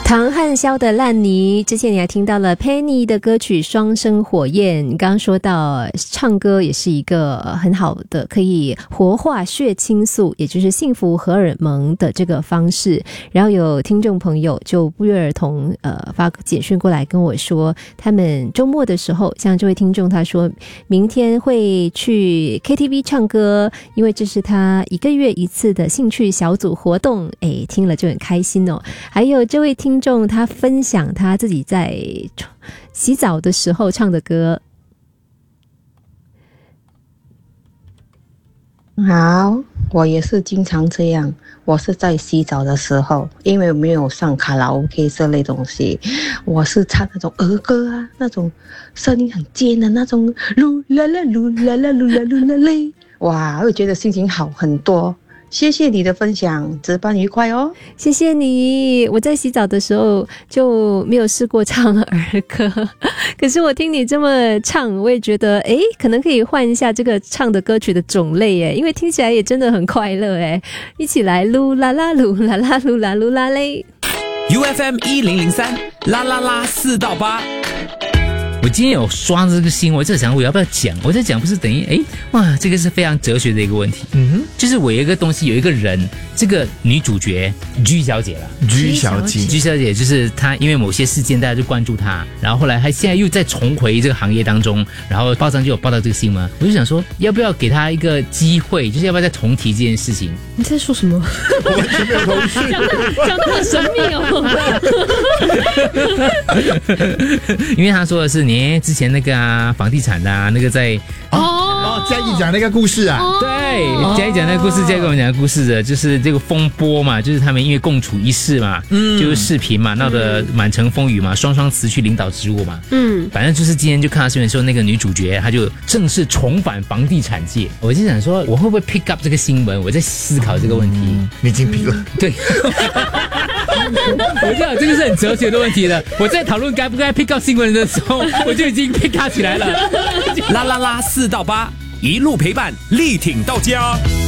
唐汉霄的烂泥，之前你还听到了 Penny 的歌曲《双生火焰》。你刚刚说到唱歌也是一个很好的可以活化血清素，也就是幸福荷尔蒙的这个方式。然后有听众朋友就不约而同发简讯过来跟我说，他们周末的时候，像这位听众他说明天会去 KTV 唱歌，因为这是他1个月1次的兴趣小组活动。听了就很开心哦。还有这位听众他分享他自己在洗澡的时候唱的歌。 好，我也是经常这样。我是在洗澡的时候，因为没有上卡拉 OK 这类东西，我是唱那种儿歌啊，那种声音很尖的那种，噜啦啦噜啦啦噜啦噜啦嘞，哇，我觉得心情好很多。谢谢你的分享，值班愉快哦。 谢谢你。我在洗澡的时候就没有试过唱儿歌，可是我听你这么唱，我也觉得可能可以换一下这个唱的歌曲的种类耶，因为听起来也真的很快乐耶。一起来噜啦啦噜啦啦噜啦噜啦嘞。 UFM 1003啦啦啦4到8。 我今天有刷这个新闻，我在想我要不要讲。我在讲不是等于哇，这个是非常哲学的一个问题。就是我有一个东西，有一个人，这个女主角G小姐了。 G小姐就是她，因为某些事件大家就关注她，然后后来她现在又再重回这个行业当中，然后报章就有报道这个新闻。我就想说，要不要给她一个机会，就是要不要再重提这件事情？ 你在说什么？ 完全没有头绪， 讲得很神秘哦。 因为她说的是你之前那个房地产的那个在嘉义讲那个故事啊， 对，嘉义讲那个故事，嘉义跟我们讲的故事的，就是这个风波嘛，就是他们因为共处一室嘛，就是视频嘛，闹得满城风雨嘛，双双辞去领导职务嘛，反正就是今天就看到新闻说那个女主角她就正式重返房地产界，我就想说我会不会 pick up 这个新闻，我在思考这个问题。 你已经 pick 了， 对。我知道这个是很哲学的问题了。我在讨论该不该 pick up 新闻的时候，我就已经 pick up 起来了。 啦啦啦4到8，一路陪伴，力挺到家。